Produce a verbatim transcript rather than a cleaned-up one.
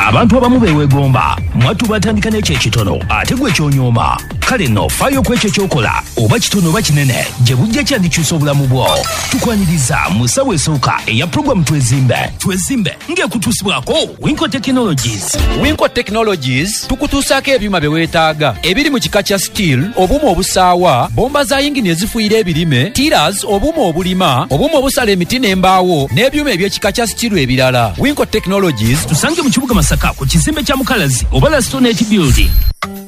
abantu abamu beweegomba mwattu batandika n'ekyo ekitono ate gwe kyonyooma. Kale nno faayo ku ekyo ky'okola oba kitono oba kinene gye bujja kyandikyusa obulamu bwo. Tukwaniriza mu ssaawa esooka eya pulogulaamu Twezimbe. Twezimbe ng'ekutuusibwako Winco Technologies. Winco Technologies tukutuusaako ebyuma bye weetaaga ebiri mu kika kya steel, obuuma obusaawa, bomba za yingini ezifuuyira ebirime, tiras, obuuma obulima, obuuma obusala emiti n'embaawo n'ebyuma eby'ekika kya steel ebirala. Winco Technologies tusange mu kibuga Masaka ku kizimbe kya Mukalazi oba Stone Building.